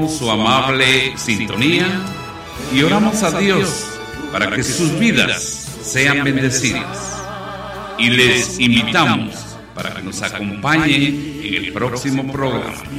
su amable sintonía y oramos a Dios para que sus vidas sean bendecidas. Y les invitamos para que nos acompañen en el próximo programa.